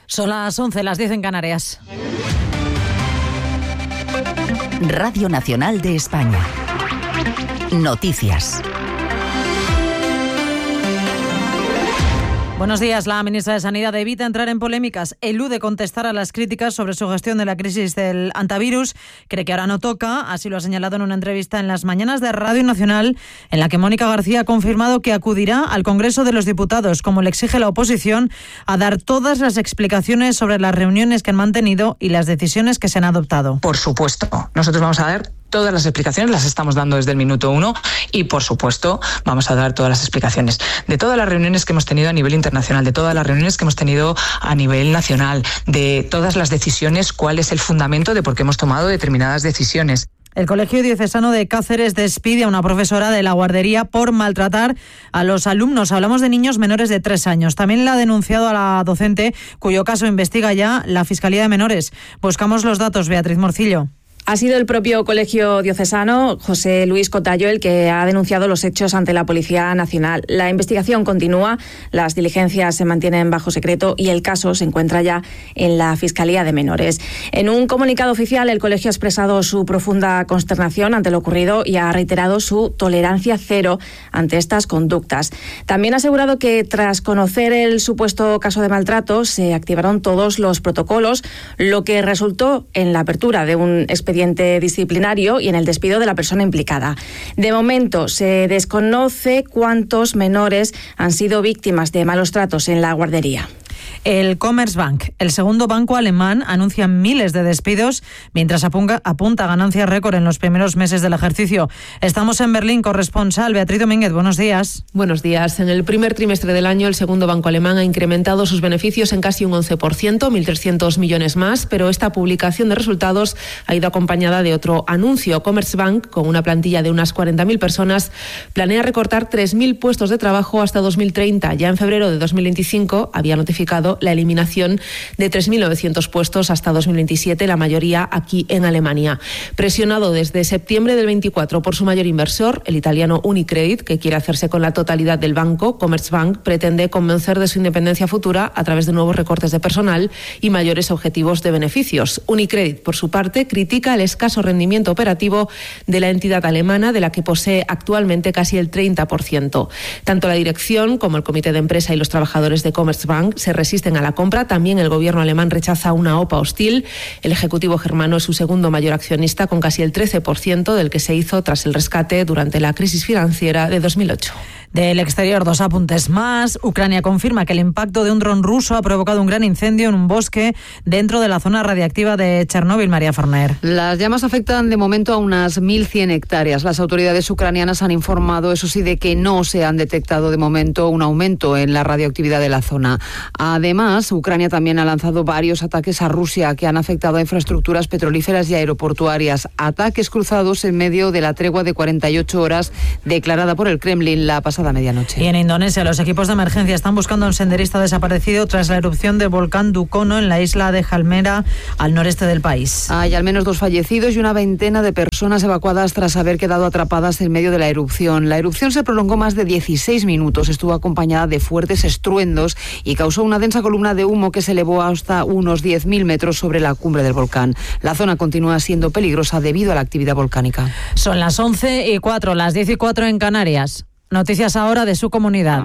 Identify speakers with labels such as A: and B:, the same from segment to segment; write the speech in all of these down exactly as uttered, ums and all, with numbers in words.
A: Son las once, las diez en Canarias.
B: Radio Nacional de España. Noticias.
A: Buenos días. La ministra de Sanidad evita entrar en polémicas, elude contestar a las críticas sobre su gestión de la crisis del antivirus. Cree que ahora no toca, así lo ha señalado en una entrevista en las mañanas de Radio Nacional, en la que Mónica García ha confirmado que acudirá al Congreso de los Diputados, como le exige la oposición, a dar todas las explicaciones sobre las reuniones que han mantenido y las decisiones que se han adoptado.
C: Por supuesto, nosotros vamos a dar todas las explicaciones, las estamos dando desde el minuto uno y, por supuesto, vamos a dar todas las explicaciones de todas las reuniones que hemos tenido a nivel internacional, de todas las reuniones que hemos tenido a nivel nacional, de todas las decisiones, cuál es el fundamento de por qué hemos tomado determinadas decisiones.
A: El Colegio Diocesano de Cáceres despide a una profesora de la guardería por maltratar a los alumnos. Hablamos de niños menores de tres años. También la ha denunciado a la docente, cuyo caso investiga ya la Fiscalía de Menores. Buscamos los datos, Beatriz Morcillo.
D: Ha sido el propio Colegio Diocesano, José Luis Cotallo, el que ha denunciado los hechos ante la Policía Nacional. La investigación continúa, las diligencias se mantienen bajo secreto y el caso se encuentra ya en la Fiscalía de Menores. En un comunicado oficial, el colegio ha expresado su profunda consternación ante lo ocurrido y ha reiterado su tolerancia cero ante estas conductas. También ha asegurado que tras conocer el supuesto caso de maltrato se activaron todos los protocolos, lo que resultó en la apertura de un expediente disciplinario y en el despido de la persona implicada. De momento se desconoce cuántos menores han sido víctimas de malos tratos en la guardería.
A: El Commerzbank, el segundo banco alemán, anuncia miles de despidos mientras apunta, apunta ganancias récord en los primeros meses del ejercicio. Estamos en Berlín, corresponsal Beatriz Domínguez. Buenos días.
E: Buenos días. En el primer trimestre del año, el segundo banco alemán ha incrementado sus beneficios en casi un once por ciento, mil trescientos millones más, pero esta publicación de resultados ha ido acompañada de otro anuncio. Commerzbank, con una plantilla de unas cuarenta mil personas, planea recortar tres mil puestos de trabajo hasta dos mil treinta. Ya en febrero de dos mil veinticinco había notificado la eliminación de tres mil novecientos puestos hasta dos mil veintisiete, la mayoría aquí en Alemania. Presionado desde septiembre del veinticuatro por su mayor inversor, el italiano Unicredit, que quiere hacerse con la totalidad del banco, Commerzbank pretende convencer de su independencia futura a través de nuevos recortes de personal y mayores objetivos de beneficios. Unicredit, por su parte, critica el escaso rendimiento operativo de la entidad alemana, de la que posee actualmente casi el treinta por ciento. Tanto la dirección como el comité de empresa y los trabajadores de Commerzbank se resisten a la compra. También el gobierno alemán rechaza una OPA hostil. El ejecutivo germano es su segundo mayor accionista, con casi el trece por ciento del que se hizo tras el rescate durante la crisis financiera de dos mil ocho.
A: Del exterior, dos apuntes más. Ucrania confirma que el impacto de un dron ruso ha provocado un gran incendio en un bosque dentro de la zona radiactiva de Chernóbil. María Forner.
F: Las llamas afectan de momento a unas mil cien hectáreas. Las autoridades ucranianas han informado, eso sí, de que no se han detectado de momento un aumento en la radioactividad de la zona. Además, Ucrania también ha lanzado varios ataques a Rusia que han afectado a infraestructuras petrolíferas y aeroportuarias. Ataques cruzados en medio de la tregua de cuarenta y ocho horas declarada por el Kremlin la pasada medianoche.
A: Y en Indonesia, los equipos de emergencia están buscando a un senderista desaparecido tras la erupción del volcán Dukono en la isla de Halmera, al noreste del país.
F: Hay al menos dos fallecidos y una veintena de personas evacuadas tras haber quedado atrapadas en medio de la erupción. La erupción se prolongó más de dieciséis minutos, estuvo acompañada de fuertes estruendos y causó una densa columna de humo que se elevó hasta unos diez mil metros sobre la cumbre del volcán. La zona continúa siendo peligrosa debido a la actividad volcánica.
A: Son las once y cuatro, las diez y cuatro en Canarias. Noticias ahora de su comunidad.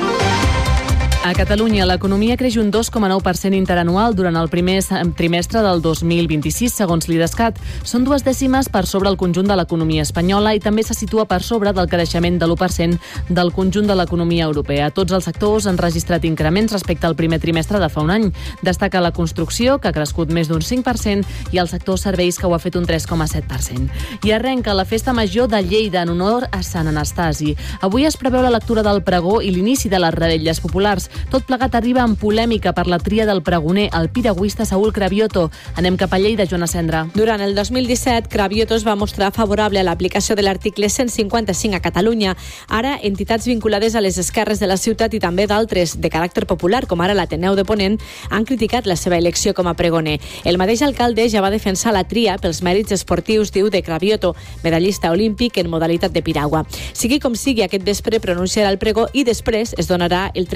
G: A Catalunya, l'economia creix un dos coma nou per cent interanual durant el primer trimestre del dos mil vint-i-sis, segons l'Idescat. Són dues dècimes per sobre el conjunt de l'economia espanyola i també se situa per sobre del creixement de l'u per cent del conjunt de l'economia europea. Tots els sectors han registrat increments respecte al primer trimestre de fa un any. Destaca la construcció, que ha crescut més d'un cinc per cent, i el sector serveis, que ho ha fet un tres coma set per cent. I arrenca la Festa Major de Lleida en honor a Sant Anastasi. Avui es preveu la lectura del pregó i l'inici de les revetlles populars. Tot plegat arriba en polèmica per la tria del pregoner, el piragüista Saúl Cravioto. Anem cap a Lleida, Joana Cendra.
H: Durant el dos mil disset, Cravioto es va mostrar favorable a l'aplicació de l'article cent cinquanta-cinc a Catalunya. Ara, entitats vinculades a les esquerres de la ciutat i també d'altres de caràcter popular, com ara l'Ateneu de Ponent, han criticat la seva elecció com a pregoner. El mateix alcalde ja va defensar la tria pels mèrits esportius, diu, de Cravioto, medallista olímpic en modalitat de piragua. Sigui com sigui, aquest vespre pronunciarà el pregó i després es donarà el tret de sortida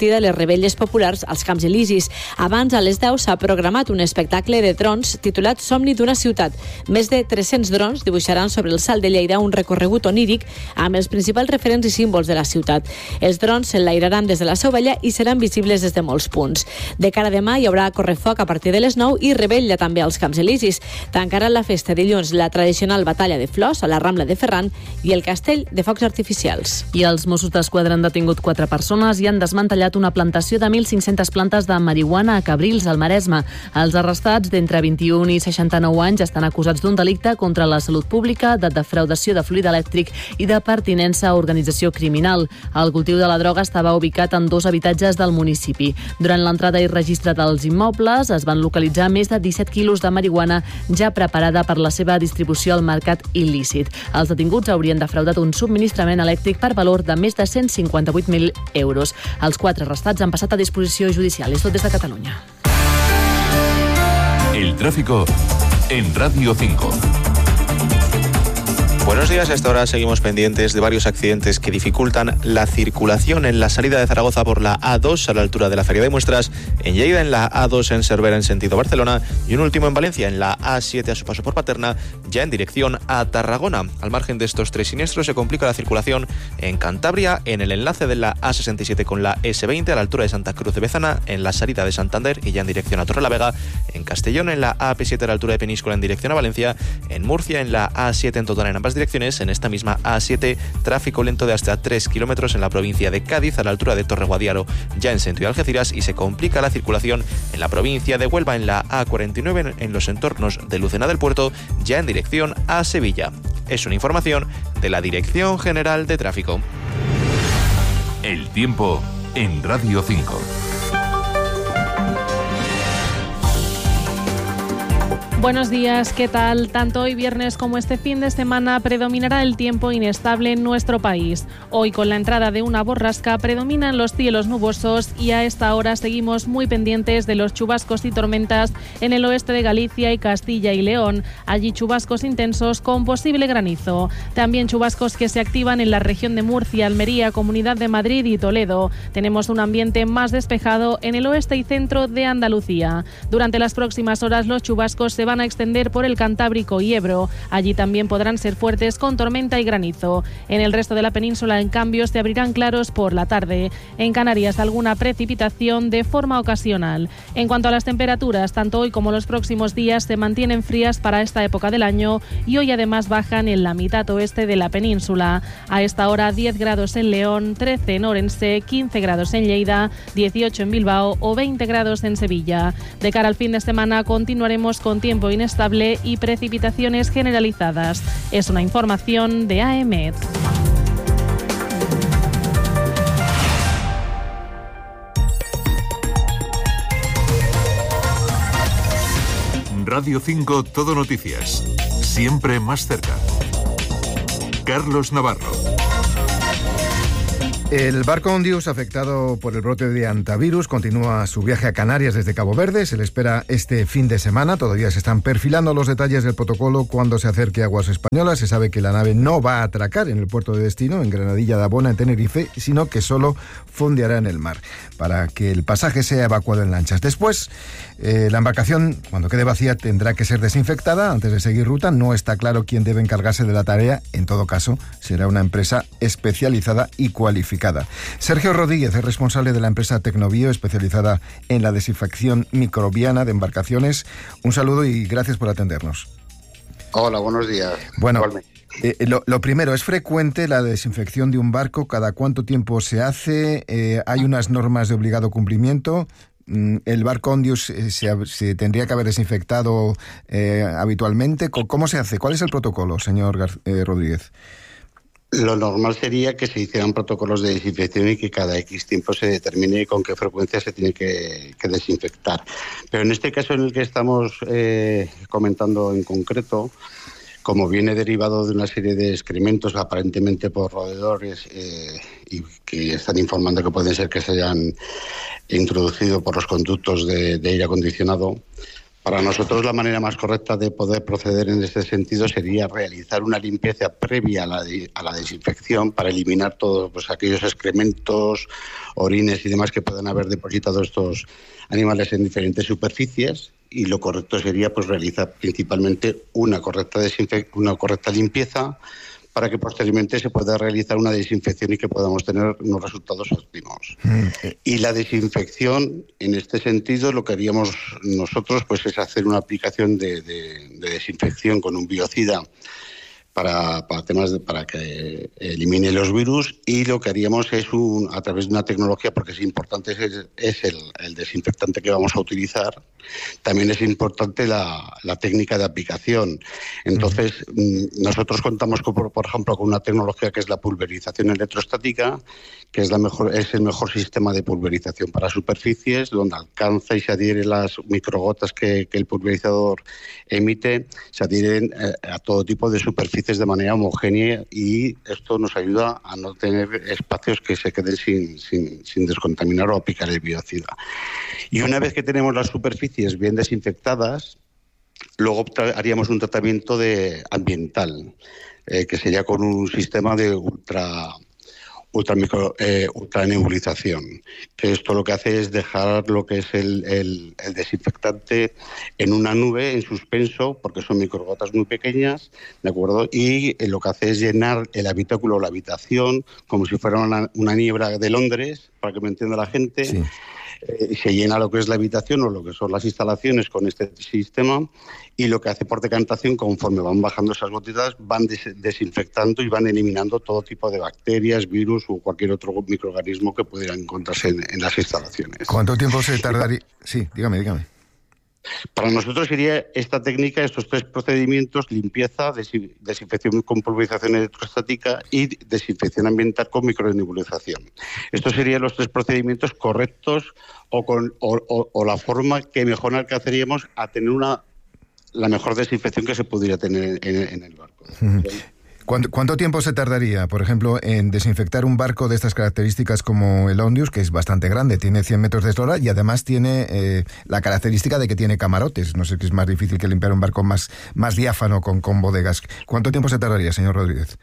H: partir de les revetlles populars als Camps Elisis. Abans, a les deu, s'ha programat un espectacle de drons titulat Somni d'una ciutat. Més de tres-cents drons dibuixaran sobre el Salt de Lleida un recorregut oníric amb els principals referents i símbols de la ciutat. Els drons s'enlairaran des de la Seu Vella i seran visibles des de molts punts. De cara a demà hi haurà correfoc a partir de les nou i revetlla també als Camps Elisis. Tancarà la festa dilluns la tradicional batalla de flors a la Rambla de Ferran i el castell de focs artificials.
G: I els Mossos d'Esquadra han detingut quatre persones i han desmantellat una plantació de mil cinc-centes plantes de marihuana a Cabrils, al Maresme. Els arrestats, d'entre vint-i-un i seixanta-nou anys, estan acusats d'un delicte contra la salut pública, de defraudació de fluid elèctric i de pertinença a organització criminal. El cultiu de la droga estava ubicat en dos habitatges del municipi. Durant l'entrada i registre dels immobles es van localitzar més de disset quilos de marihuana ja preparada per la seva distribució al mercat il·lícit. Els detinguts haurien defraudat un subministrament elèctric per valor de més de cent cinquanta-vuit mil euros. Els quatre arrestats han passat a disposició judicial. És tot des de Catalunya.
I: El tráfico en Radio cinco.
J: Buenos días, a esta hora seguimos pendientes de varios accidentes que dificultan la circulación en la salida de Zaragoza por la A dos a la altura de la Feria de Muestras, en Lleida en la A dos en Cervera en sentido Barcelona y un último en Valencia en la A siete a su paso por Paterna, ya en dirección a Tarragona. Al margen de estos tres siniestros se complica la circulación en Cantabria en el enlace de la A sesenta y siete con la ese veinte a la altura de Santa Cruz de Bezana, en la salida de Santander y ya en dirección a Torrelavega, en Castellón en la A P siete a la altura de Peníscola en dirección a Valencia, en Murcia en la A siete en Totana en ambas direcciones, en esta misma A siete, tráfico lento de hasta tres kilómetros en la provincia de Cádiz a la altura de Torreguadiaro, ya en sentido Algeciras, y se complica la circulación en la provincia de Huelva en la A cuarenta y nueve en los entornos de Lucena del Puerto, ya en dirección a Sevilla. Es una información de la Dirección General de Tráfico.
I: El tiempo en Radio cinco.
K: Buenos días, ¿qué tal? Tanto hoy viernes como este fin de semana predominará el tiempo inestable en nuestro país. Hoy, con la entrada de una borrasca, predominan los cielos nubosos y a esta hora seguimos muy pendientes de los chubascos y tormentas en el oeste de Galicia y Castilla y León. Allí chubascos intensos con posible granizo. También chubascos que se activan en la región de Murcia, Almería, Comunidad de Madrid y Toledo. Tenemos un ambiente más despejado en el oeste y centro de Andalucía. Durante las próximas horas los chubascos se van a extender por el Cantábrico y Ebro. Allí también podrán ser fuertes con tormenta y granizo. En el resto de la península, en cambio, se abrirán claros por la tarde. En Canarias, alguna precipitación de forma ocasional. En cuanto a las temperaturas, tanto hoy como los próximos días se mantienen frías para esta época del año y hoy además bajan en la mitad oeste de la península. A esta hora diez grados en León, trece en Orense, quince grados en Lleida, dieciocho en Bilbao o veinte grados en Sevilla. De cara al fin de semana continuaremos con tiempo inestable y precipitaciones generalizadas. Es una información de A E M E T.
I: Radio cinco Todo Noticias. Siempre más cerca. Carlos Navarro.
L: El barco Ondius, afectado por el brote de hantavirus, continúa su viaje a Canarias desde Cabo Verde. Se le espera este fin de semana. Todavía se están perfilando los detalles del protocolo cuando se acerque a aguas españolas. Se sabe que la nave no va a atracar en el puerto de destino, en Granadilla de Abona, en Tenerife, sino que solo fondeará en el mar para que el pasaje sea evacuado en lanchas. Después, eh, la embarcación, cuando quede vacía, tendrá que ser desinfectada antes de seguir ruta. No está claro quién debe encargarse de la tarea. En todo caso, será una empresa especializada y cualificada. Sergio Rodríguez es responsable de la empresa Tecnobio, especializada en la desinfección microbiana de embarcaciones. Un saludo y gracias por atendernos.
M: Hola, buenos días.
L: Bueno, eh, lo, lo primero, ¿es frecuente la desinfección de un barco? ¿Cada cuánto tiempo se hace? Eh, ¿Hay unas normas de obligado cumplimiento? ¿El barco Ondius se, se tendría que haber desinfectado eh, habitualmente? ¿Cómo se hace? ¿Cuál es el protocolo, señor Gar- eh, Rodríguez?
M: Lo normal sería que se hicieran protocolos de desinfección y que cada X tiempo se determine con qué frecuencia se tiene que, que desinfectar. Pero en este caso en el que estamos eh, comentando en concreto, como viene derivado de una serie de excrementos aparentemente por roedores eh, y que están informando que pueden ser que se hayan introducido por los conductos de, de aire acondicionado, Para nosotros la manera más correcta de poder proceder en este sentido sería realizar una limpieza previa a la, de, a la desinfección para eliminar todos pues, aquellos excrementos, orines y demás que puedan haber depositado estos animales en diferentes superficies, y lo correcto sería pues realizar principalmente una correcta desinfec- una correcta limpieza para que posteriormente se pueda realizar una desinfección y que podamos tener unos resultados óptimos. Mm. Y la desinfección, en este sentido, lo que haríamos nosotros pues es hacer una aplicación de, de, de desinfección con un biocida para, para temas de, para que elimine los virus, y lo que haríamos es un, a través de una tecnología, porque es importante, es, es el, el desinfectante que vamos a utilizar. También es importante la, la técnica de aplicación. Entonces, uh-huh. nosotros contamos, con, por, por ejemplo, con una tecnología que es la pulverización electrostática, que es, la mejor, es el mejor sistema de pulverización para superficies, donde alcanza y se adhieren las microgotas que, que el pulverizador emite, se adhieren eh, a todo tipo de superficies de manera homogénea, y esto nos ayuda a no tener espacios que se queden sin, sin, sin descontaminar o aplicar el biocida. Y una vez que tenemos las superficies bien desinfectadas, luego haríamos un tratamiento de ambiental, eh, que sería con un sistema de ultra... Ultra, micro, eh, ultranebulización, que esto lo que hace es dejar lo que es el, el, el desinfectante en una nube en suspenso, porque son microgotas muy pequeñas, ¿de acuerdo? Y eh, lo que hace es llenar el habitáculo o la habitación como si fuera una, una niebla de Londres, para que me entienda la gente. Sí. Eh, se llena lo que es la habitación o lo que son las instalaciones con este sistema, y lo que hace por decantación, conforme van bajando esas gotitas, van des- desinfectando y van eliminando todo tipo de bacterias, virus o cualquier otro microorganismo que pudiera encontrarse en, en las instalaciones.
L: ¿Cuánto tiempo se tardaría? Sí, dígame, dígame.
M: Para nosotros sería esta técnica, estos tres procedimientos: limpieza, desin- desinfección con pulverización electrostática y desinfección ambiental con micronebulización. Estos serían los tres procedimientos correctos o, con, o, o, o la forma que mejor alcanzaríamos a tener una la mejor desinfección que se pudiera tener en, en el barco.
L: Uh-huh. ¿Cuánto, ¿Cuánto tiempo se tardaría, por ejemplo, en desinfectar un barco de estas características como el Ondius, que es bastante grande, tiene cien metros de eslora y además tiene eh, la característica de que tiene camarotes? No sé qué es más difícil que limpiar un barco más, más diáfano con, con bodegas. ¿Cuánto tiempo se tardaría, señor Rodríguez?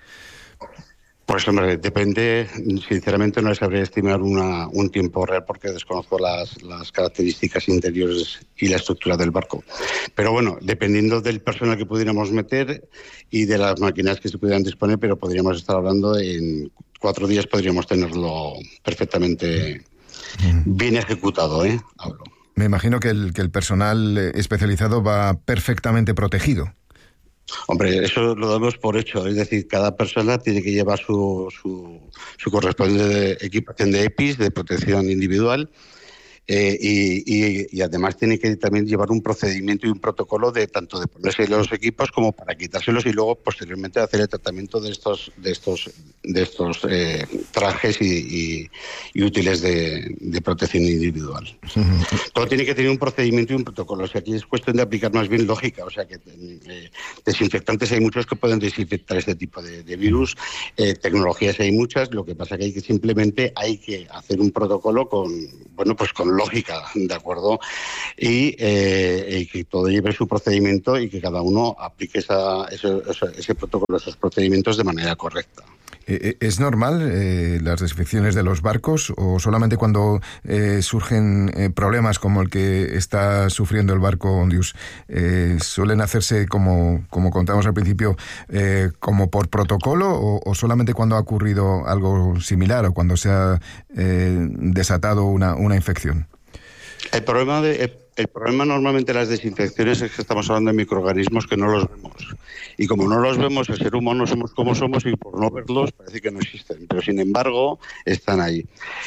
M: Pues hombre, depende, sinceramente no les sabría estimar una, un tiempo real porque desconozco las, las características interiores y la estructura del barco. Pero bueno, dependiendo del personal que pudiéramos meter y de las máquinas que se pudieran disponer, pero podríamos estar hablando en cuatro días, podríamos tenerlo perfectamente bien ejecutado, ¿eh? Hablo.
L: Me imagino que el, que el personal especializado va perfectamente protegido.
M: Hombre, eso lo damos por hecho, es decir, cada persona tiene que llevar su, su, su correspondiente equipación de E P I S, de protección individual, eh, y, y, y además tiene que también llevar un procedimiento y un protocolo de tanto de ponerse los equipos como para quitárselos y luego posteriormente hacer el tratamiento de estos de estos de estos eh, trajes y, y, y útiles de, de protección individual. Uh-huh. Todo tiene que tener un procedimiento y un protocolo. O sea, aquí es cuestión de aplicar más bien lógica. O sea, que eh, desinfectantes hay muchos que pueden desinfectar este tipo de, de virus. Eh, tecnologías hay muchas. Lo que pasa que hay que simplemente hay que hacer un protocolo con bueno pues con lógica, ¿de acuerdo? Y, eh, y que todo lleve su procedimiento y que cada uno aplique esa, ese, ese, ese protocolo, esos procedimientos de manera correcta.
L: ¿Es normal eh, las desinfecciones de los barcos o solamente cuando eh, surgen eh, problemas como el que está sufriendo el barco Ondius eh, suelen hacerse como, como contamos al principio, eh, como por protocolo o, o solamente cuando ha ocurrido algo similar o cuando se ha eh, desatado una, una infección?
M: El problema de... El problema normalmente de las desinfecciones es que estamos hablando de microorganismos que no los vemos. Y como no los vemos, el ser humano somos como somos y por no verlos parece que no existen. Pero sin embargo, están ahí.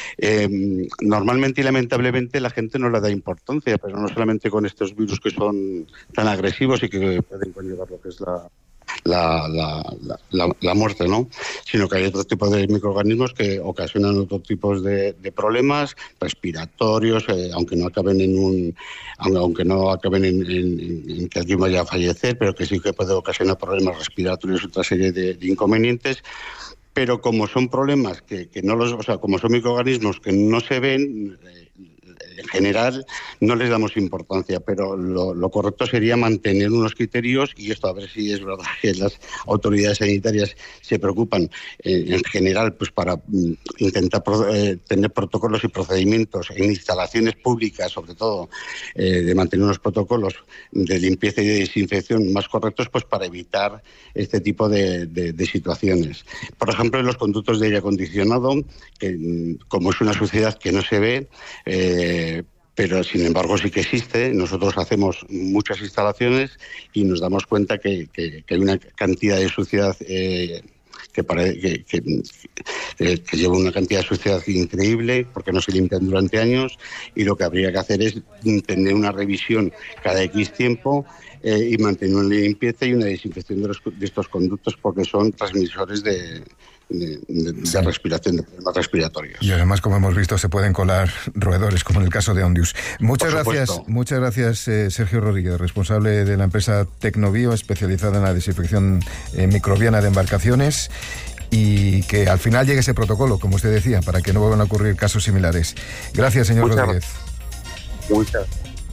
M: Eh, normalmente y lamentablemente la gente no le da importancia, pero no solamente con estos virus que son tan agresivos y que pueden conllevar lo que es la... La, la, la, la muerte, ¿no? Sino que hay otro tipo de microorganismos que ocasionan otro tipo de, de problemas respiratorios, eh, aunque no acaben en un, aunque no acaben en, en, en que alguien vaya a fallecer, pero que sí que puede ocasionar problemas respiratorios y otra serie de, de inconvenientes. Pero como son problemas que, que no los, o sea, como son microorganismos que no se ven, eh, en general no les damos importancia, pero lo, lo correcto sería mantener unos criterios, y esto a ver si es verdad que las autoridades sanitarias se preocupan eh, en general pues para mm, intentar pro, eh, tener protocolos y procedimientos en instalaciones públicas, sobre todo, eh, de mantener unos protocolos de limpieza y de desinfección más correctos, pues para evitar este tipo de, de, de situaciones. Por ejemplo, en los conductos de aire acondicionado, que como es una suciedad que no se ve, eh, pero sin embargo sí que existe. Nosotros hacemos muchas instalaciones y nos damos cuenta que, que, que hay una cantidad de suciedad eh, que, pare, que, que, que, que lleva una cantidad de suciedad increíble porque no se limpian durante años, y lo que habría que hacer es tener una revisión cada X tiempo eh, y mantener una limpieza y una desinfección de, los, de estos conductos, porque son transmisores de De, de, de respiración, de problemas respiratorios.
L: Y además, como hemos visto, se pueden colar roedores, como en el caso de Ondius. Muchas gracias, muchas gracias eh, Sergio Rodríguez, responsable de la empresa Tecnobio, especializada en la desinfección eh, microbiana de embarcaciones, y que al final llegue ese protocolo, como usted decía, para que no vuelvan a ocurrir casos similares. Gracias, señor muchas Rodríguez.
M: Muchas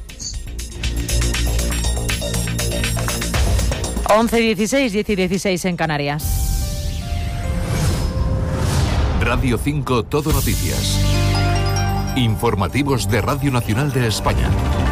A: once y dieciséis, diez y dieciséis en Canarias.
I: Radio cinco Todo Noticias. Informativos de Radio Nacional de España.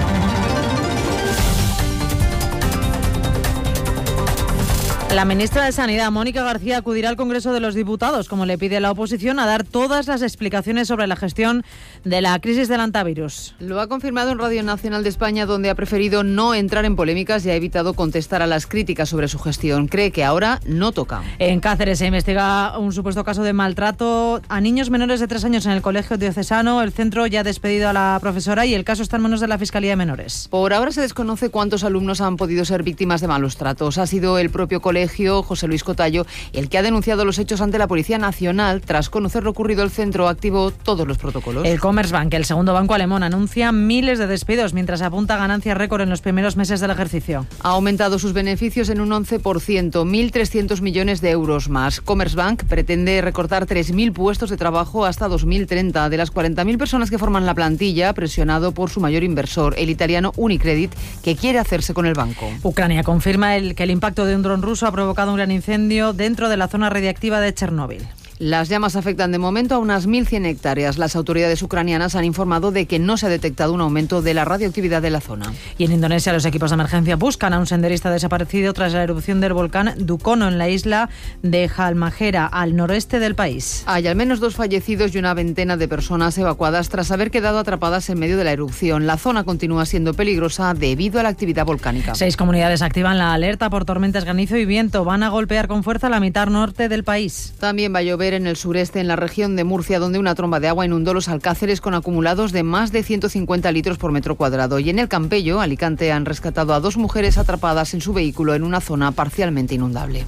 A: La ministra de Sanidad, Mónica García, acudirá al Congreso de los Diputados, como le pide la oposición, a dar todas las explicaciones sobre la gestión de la crisis del hantavirus.
F: Lo ha confirmado en Radio Nacional de España, donde ha preferido no entrar en polémicas y ha evitado contestar a las críticas sobre su gestión. Cree que ahora no toca.
A: En Cáceres se investiga un supuesto caso de maltrato a niños menores de tres años en el Colegio Diocesano. El centro ya ha despedido a la profesora y el caso está en manos de la Fiscalía de Menores.
F: Por ahora se desconoce cuántos alumnos han podido ser víctimas de malos tratos. Ha sido el propio colegio, José Luis Cotallo, el que ha denunciado los hechos ante la Policía Nacional. Tras conocer lo ocurrido, el centro activó todos los protocolos.
A: El Commerzbank, el segundo banco alemán, anuncia miles de despidos mientras apunta ganancias récord en los primeros meses del ejercicio.
F: Ha aumentado sus beneficios en un once por ciento, mil trescientos millones de euros más. Commerzbank pretende recortar tres mil puestos de trabajo hasta dos mil treinta. De las cuarenta mil personas que forman la plantilla, presionado por su mayor inversor, el italiano Unicredit, que quiere hacerse con el banco.
A: Ucrania confirma el, que el impacto de un dron ruso ha provocado un gran incendio dentro de la zona radiactiva de Chernóbil.
F: Las llamas afectan de momento a unas mil cien hectáreas. Las autoridades ucranianas han informado de que no se ha detectado un aumento de la radioactividad de la zona.
A: Y en Indonesia los equipos de emergencia buscan a un senderista desaparecido tras la erupción del volcán Dukono en la isla de Halmahera, al noroeste del país.
F: Hay al menos dos fallecidos y una veintena de personas evacuadas tras haber quedado atrapadas en medio de la erupción. La zona continúa siendo peligrosa debido a la actividad volcánica.
A: Seis comunidades activan la alerta por tormentas, granizo y viento. Van a golpear con fuerza la mitad norte del país.
F: También va a llover en el sureste, en la región de Murcia, donde una tromba de agua inundó los Alcáceres con acumulados de más de ciento cincuenta litros por metro cuadrado. Y en el Campello, Alicante, han rescatado a dos mujeres atrapadas en su vehículo en una zona parcialmente inundable.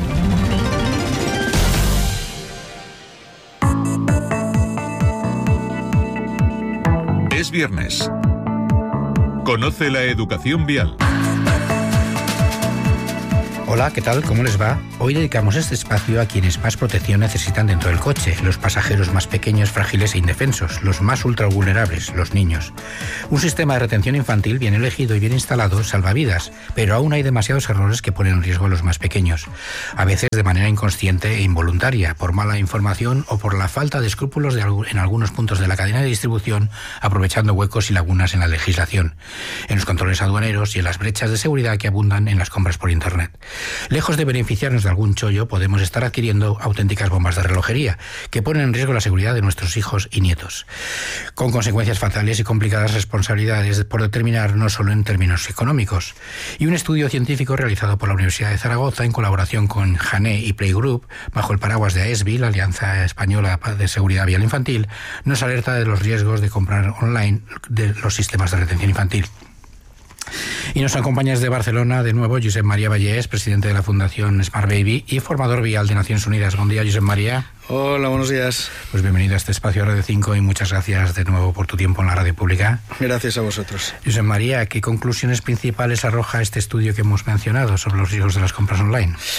I: Es viernes. Conoce la educación vial.
N: Hola, ¿qué tal? ¿Cómo les va? Hoy dedicamos este espacio a quienes más protección necesitan dentro del coche, los pasajeros más pequeños, frágiles e indefensos, los más ultra vulnerables, los niños. Un sistema de retención infantil bien elegido y bien instalado salva vidas, pero aún hay demasiados errores que ponen en riesgo a los más pequeños, a veces de manera inconsciente e involuntaria, por mala información o por la falta de escrúpulos de, en algunos puntos de la cadena de distribución, aprovechando huecos y lagunas en la legislación, en los controles aduaneros y en las brechas de seguridad que abundan en las compras por Internet. Lejos de beneficiarnos de algún chollo, podemos estar adquiriendo auténticas bombas de relojería que ponen en riesgo la seguridad de nuestros hijos y nietos, con consecuencias fatales y complicadas responsabilidades por determinar, no solo en términos económicos. Y un estudio científico realizado por la Universidad de Zaragoza en colaboración con Jané y Playgroup, bajo el paraguas de A E S B I, la Alianza Española de Seguridad Vial Infantil, nos alerta de los riesgos de comprar online de los sistemas de retención infantil. Y nos acompaña desde Barcelona de nuevo Josep María Vallés, presidente de la Fundación Smart Baby y formador vial de Naciones Unidas. Buen día, Josep María.
O: Hola, buenos días.
N: Pues bienvenido a este espacio de Radio cinco y muchas gracias de nuevo por tu tiempo en la radio pública.
O: Gracias a vosotros.
N: Josep María, ¿qué conclusiones principales arroja este estudio que hemos mencionado sobre los riesgos de las compras online?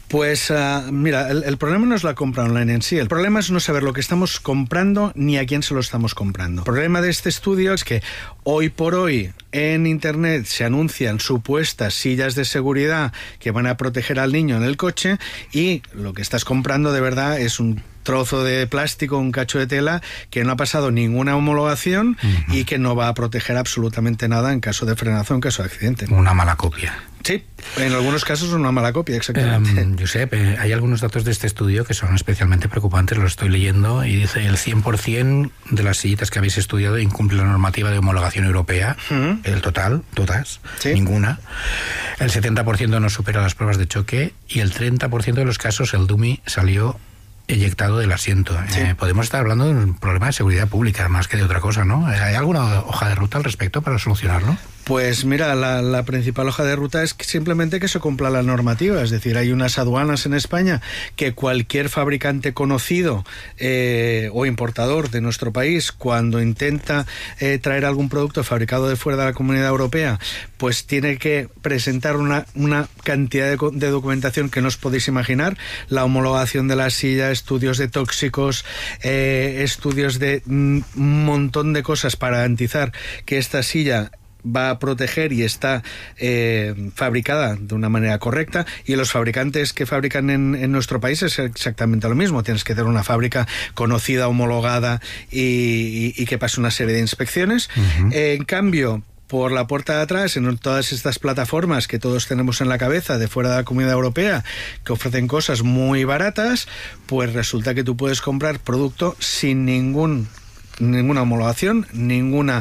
O: Pues uh, mira, el, el problema no es la compra online en sí, el problema es no saber lo que estamos comprando ni a quién se lo estamos comprando. El problema de este estudio es que hoy por hoy en Internet se anuncian supuestas sillas de seguridad que van a proteger al niño en el coche y lo que estás comprando de verdad es un trozo de plástico, un cacho de tela que no ha pasado ninguna homologación uh-huh. y que no va a proteger absolutamente nada en caso de frenazo, en caso de accidente.
N: Una mala copia.
O: Sí, en algunos casos una mala copia, exactamente.
N: Um, Josep, eh, hay algunos datos de este estudio que son especialmente preocupantes, los estoy leyendo, y dice el cien por ciento de las sillitas que habéis estudiado incumple la normativa de homologación europea, uh-huh. el total, todas, ¿sí? Ninguna. El setenta por ciento no supera las pruebas de choque y el treinta por ciento de los casos el dummy salió eyectado del asiento. Sí. Eh, podemos estar hablando de un problema de seguridad pública más que de otra cosa, ¿no? ¿Hay alguna hoja de ruta al respecto para solucionarlo?
O: Pues mira, la, la principal hoja de ruta es que simplemente que se cumpla la normativa, es decir, hay unas aduanas en España que cualquier fabricante conocido eh, o importador de nuestro país, cuando intenta eh, traer algún producto fabricado de fuera de la Comunidad Europea, pues tiene que presentar una, una cantidad de, de documentación que no os podéis imaginar, la homologación de la silla, estudios de tóxicos, eh, estudios de un montón de cosas para garantizar que esta silla va a proteger y está eh, fabricada de una manera correcta, y los fabricantes que fabrican en, en nuestro país es exactamente lo mismo. Tienes que tener una fábrica conocida, homologada y, y, y que pase una serie de inspecciones. Uh-huh. Eh, en cambio, por la puerta de atrás, en todas estas plataformas que todos tenemos en la cabeza de fuera de la Comunidad Europea, que ofrecen cosas muy baratas, pues resulta que tú puedes comprar producto sin ningún ninguna homologación, ninguna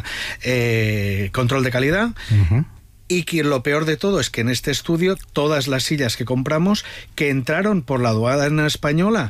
O: eh, control de calidad. Uh-huh. Y que lo peor de todo es que en este estudio todas las sillas que compramos que entraron por la aduana española,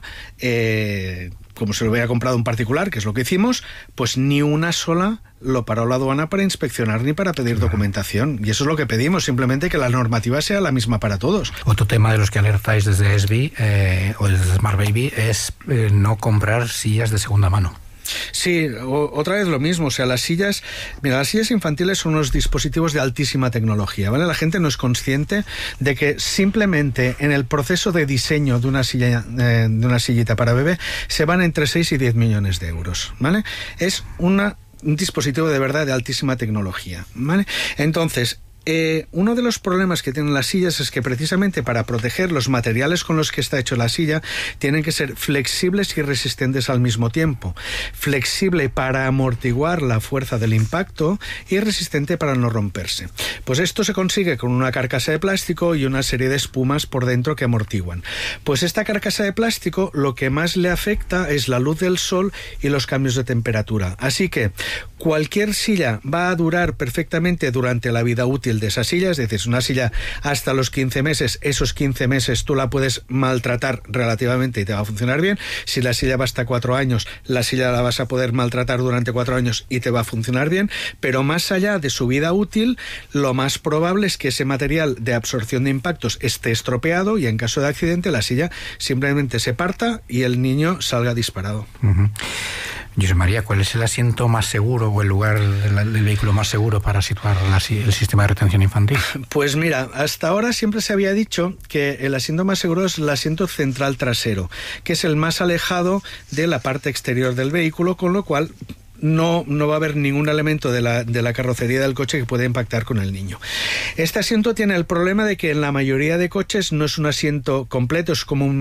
O: eh, como se lo hubiera comprado un particular, que es lo que hicimos, pues ni una sola lo paró la aduana para inspeccionar ni para pedir documentación. Y eso es lo que pedimos, simplemente que la normativa sea la misma para todos.
N: Otro tema de los que alertáis desde S B I eh, o desde Smart Baby es eh, no comprar sillas de segunda mano.
O: Sí, o, otra vez lo mismo, o sea, las sillas, mira, las sillas infantiles son unos dispositivos de altísima tecnología, ¿vale? La gente no es consciente de que simplemente en el proceso de diseño de una silla, eh, de una sillita para bebé, se van entre seis y diez millones de euros, ¿vale? Es una, un dispositivo de verdad de altísima tecnología, ¿vale? Entonces, Eh, uno de los problemas que tienen las sillas es que precisamente para proteger los materiales con los que está hecho la silla tienen que ser flexibles y resistentes al mismo tiempo. Flexible para amortiguar la fuerza del impacto y resistente para no romperse. Pues esto se consigue con una carcasa de plástico y una serie de espumas por dentro que amortiguan. Pues esta carcasa de plástico lo que más le afecta es la luz del sol y los cambios de temperatura. Así que cualquier silla va a durar perfectamente durante la vida útil de esa silla, es decir, una silla hasta los quince meses, esos quince meses tú la puedes maltratar relativamente y te va a funcionar bien. Si la silla va hasta cuatro años, la silla la vas a poder maltratar durante cuatro años y te va a funcionar bien, pero más allá de su vida útil, lo más probable es que ese material de absorción de impactos esté estropeado y en caso de accidente la silla simplemente se parta y el niño salga disparado.
N: Uh-huh. José María, ¿cuál es el asiento más seguro o el lugar del, del vehículo más seguro para situar la, el sistema de retención infantil?
O: Pues mira, hasta ahora siempre se había dicho que el asiento más seguro es el asiento central trasero, que es el más alejado de la parte exterior del vehículo, con lo cual No, no va a haber ningún elemento de la, de la carrocería del coche que pueda impactar con el niño. Este asiento tiene el problema de que en la mayoría de coches no es un asiento completo, es como un